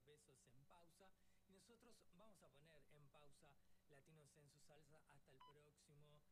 Besos en pausa. Y nosotros vamos a poner en pausa Latinos en su salsa hasta el próximo